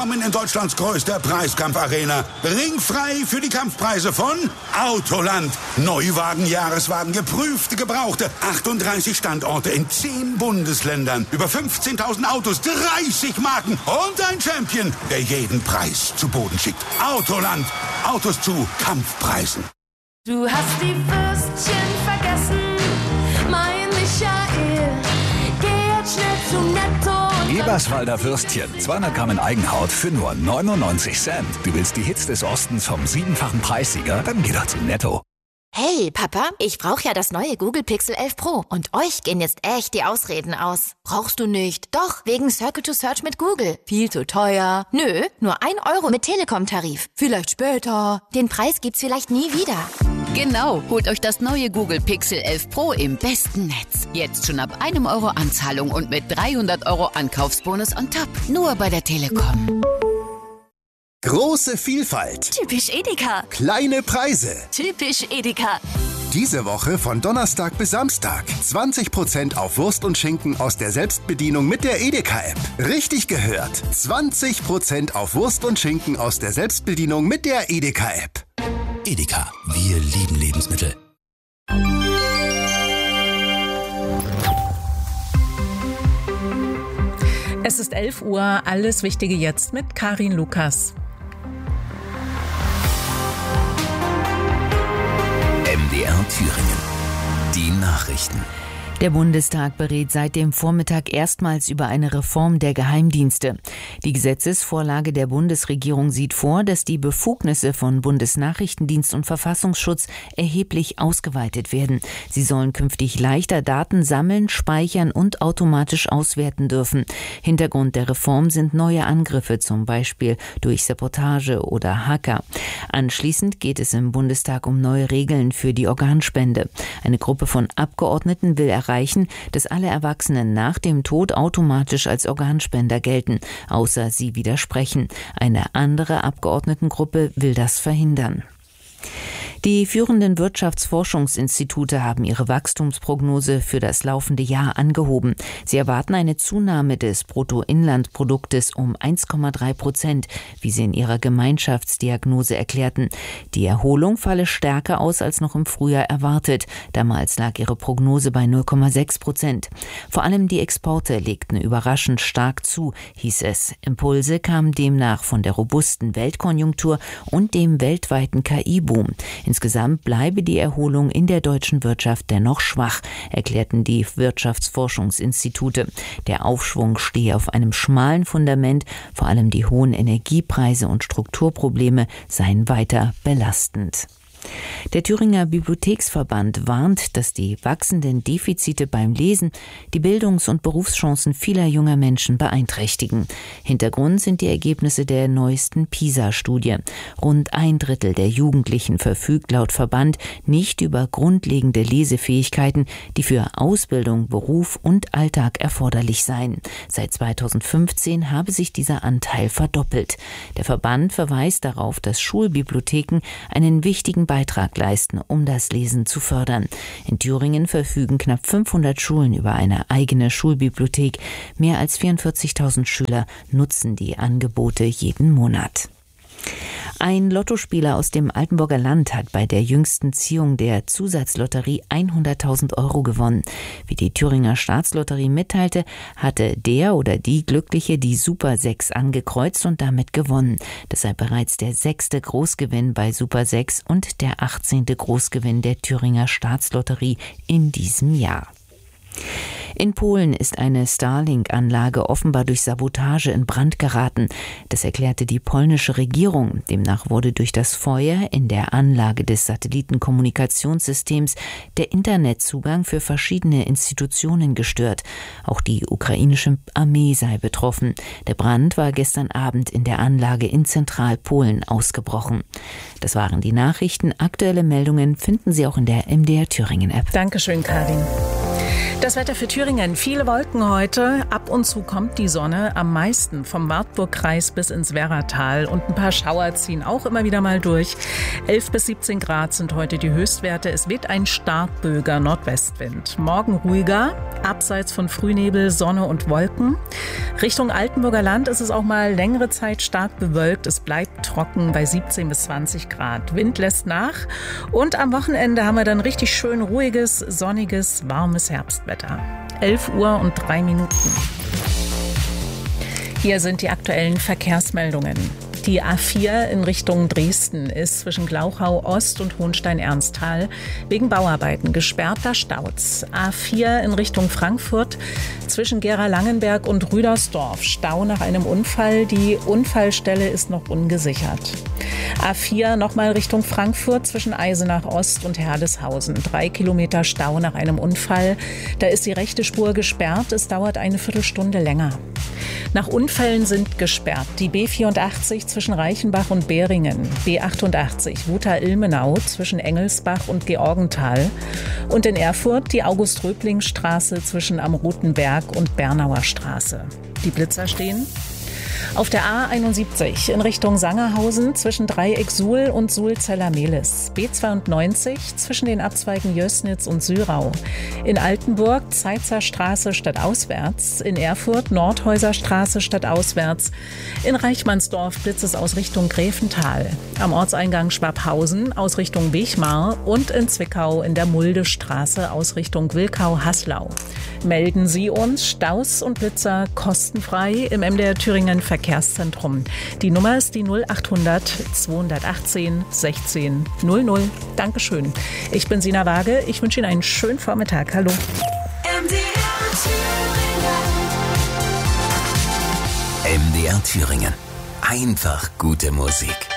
Willkommen in Deutschlands größter Preiskampfarena. Ringfrei für die Kampfpreise von Autoland. Neuwagen, Jahreswagen, geprüfte, gebrauchte. 38 Standorte in 10 Bundesländern. Über 15.000 Autos, 30 Marken und ein Champion, der jeden Preis zu Boden schickt. Autoland. Autos zu Kampfpreisen. Du hast die Würstchen vergessen, mein Michael. Geh jetzt schnell zu Netto. Eberswalder Würstchen, 200 Gramm in Eigenhaut für nur 99 Cent. Du willst die Hits des Ostens vom 7-fachen Preissieger? Dann geh doch zu Netto. Hey, Papa, ich brauche ja das neue Google Pixel 11 Pro. Und euch gehen jetzt echt die Ausreden aus. Brauchst du nicht? Doch, wegen Circle to Search mit Google. Viel zu teuer. Nö, nur 1 Euro mit Telekom-Tarif. Vielleicht später. Den Preis gibt's vielleicht nie wieder. Genau, holt euch das neue Google Pixel 11 Pro im besten Netz. Jetzt schon ab 1 Euro Anzahlung und mit 300 Euro Ankaufsbonus on top. Nur bei der Telekom. Große Vielfalt. Typisch Edeka. Kleine Preise. Typisch Edeka. Diese Woche von Donnerstag bis Samstag. 20% auf Wurst und Schinken aus der Selbstbedienung mit der Edeka-App. Richtig gehört. 20% auf Wurst und Schinken aus der Selbstbedienung mit der Edeka-App. Edeka, wir lieben Lebensmittel. Es ist 11 Uhr, alles Wichtige jetzt mit Karin Lukas. MDR Thüringen. Die Nachrichten. Der Bundestag berät seit dem Vormittag erstmals über eine Reform der Geheimdienste. Die Gesetzesvorlage der Bundesregierung sieht vor, dass die Befugnisse von Bundesnachrichtendienst und Verfassungsschutz erheblich ausgeweitet werden. Sie sollen künftig leichter Daten sammeln, speichern und automatisch auswerten dürfen. Hintergrund der Reform sind neue Angriffe, zum Beispiel durch Sabotage oder Hacker. Anschließend geht es im Bundestag um neue Regeln für die Organspende. Eine Gruppe von Abgeordneten will erreichen, dass alle Erwachsenen nach dem Tod automatisch als Organspender gelten, außer sie widersprechen. Eine andere Abgeordnetengruppe will das verhindern. Die führenden Wirtschaftsforschungsinstitute haben ihre Wachstumsprognose für das laufende Jahr angehoben. Sie erwarten eine Zunahme des Bruttoinlandproduktes um 1,3%, wie sie in ihrer Gemeinschaftsdiagnose erklärten. Die Erholung falle stärker aus als noch im Frühjahr erwartet. Damals lag ihre Prognose bei 0,6%. Vor allem die Exporte legten überraschend stark zu, hieß es. Impulse kamen demnach von der robusten Weltkonjunktur und dem weltweiten KI-Boom. Insgesamt bleibe die Erholung in der deutschen Wirtschaft dennoch schwach, erklärten die Wirtschaftsforschungsinstitute. Der Aufschwung stehe auf einem schmalen Fundament, vor allem die hohen Energiepreise und Strukturprobleme seien weiter belastend. Der Thüringer Bibliotheksverband warnt, dass die wachsenden Defizite beim Lesen die Bildungs- und Berufschancen vieler junger Menschen beeinträchtigen. Hintergrund sind die Ergebnisse der neuesten PISA-Studie. Rund 1/3 der Jugendlichen verfügt laut Verband nicht über grundlegende Lesefähigkeiten, die für Ausbildung, Beruf und Alltag erforderlich seien. Seit 2015 habe sich dieser Anteil verdoppelt. Der Verband verweist darauf, dass Schulbibliotheken einen wichtigen Beitrag leisten, um das Lesen zu fördern. In Thüringen verfügen knapp 500 Schulen über eine eigene Schulbibliothek. Mehr als 44.000 Schüler nutzen die Angebote jeden Monat. Ein Lottospieler aus dem Altenburger Land hat bei der jüngsten Ziehung der Zusatzlotterie 100.000 Euro gewonnen. Wie die Thüringer Staatslotterie mitteilte, hatte der oder die Glückliche die Super 6 angekreuzt und damit gewonnen. Das sei bereits der 6. Großgewinn bei Super 6 und der 18. Großgewinn der Thüringer Staatslotterie in diesem Jahr. In Polen ist eine Starlink-Anlage offenbar durch Sabotage in Brand geraten. Das erklärte die polnische Regierung. Demnach wurde durch das Feuer in der Anlage des Satellitenkommunikationssystems der Internetzugang für verschiedene Institutionen gestört. Auch die ukrainische Armee sei betroffen. Der Brand war gestern Abend in der Anlage in Zentralpolen ausgebrochen. Das waren die Nachrichten. Aktuelle Meldungen finden Sie auch in der MDR Thüringen App. Dankeschön, Karin. Das Wetter für Thüringen. Viele Wolken heute. Ab und zu kommt die Sonne. Am meisten vom Wartburgkreis bis ins Werratal. Und ein paar Schauer ziehen auch immer wieder mal durch. 11 bis 17 Grad sind heute die Höchstwerte. Es weht ein starkböiger Nordwestwind. Morgen ruhiger. Abseits von Frühnebel, Sonne und Wolken. Richtung Altenburger Land ist es auch mal längere Zeit stark bewölkt. Es bleibt trocken bei 17 bis 20 Grad. Wind lässt nach. Und am Wochenende haben wir dann richtig schön ruhiges, sonniges, warmes Herbstwetter. 11 Uhr und 3 Minuten. Hier sind die aktuellen Verkehrsmeldungen. Die A4 in Richtung Dresden ist zwischen Glauchau Ost und Hohenstein-Ernsthal wegen Bauarbeiten gesperrt, da staut's. A4 in Richtung Frankfurt zwischen Gera-Langenberg und Rüdersdorf. Stau nach einem Unfall. Die Unfallstelle ist noch ungesichert. A4 nochmal Richtung Frankfurt zwischen Eisenach Ost und Herdeshausen. 3 Kilometer Stau nach einem Unfall. Da ist die rechte Spur gesperrt. Es dauert eine Viertelstunde länger. Nach Unfällen sind gesperrt die B84 zwischen Reichenbach und Beringen, B88 Wutha-Ilmenau zwischen Engelsbach und Georgenthal und in Erfurt die August-Röbling-Straße zwischen Am Roten Berg und Bernauer Straße. Die Blitzer stehen auf der A71 in Richtung Sangerhausen zwischen Dreieck Suhl und Suhl-Zeller-Mehlis. B92 zwischen den Abzweigen Jößnitz und Syrau. In Altenburg Zeitzer Straße stadtauswärts. In Erfurt Nordhäuser Straße stadtauswärts. In Reichmannsdorf blitzt es aus Richtung Gräfenthal. Am Ortseingang Schwabhausen aus Richtung Wechmar und in Zwickau in der Muldestraße aus Richtung Wilkau-Haslau. Melden Sie uns Staus und Blitzer kostenfrei im MDR Thüringen Verkehrszentrum. Die Nummer ist die 0800 218 16 00. Dankeschön. Ich bin Sina Waage. Ich wünsche Ihnen einen schönen Vormittag. Hallo. MDR Thüringen. Einfach gute Musik.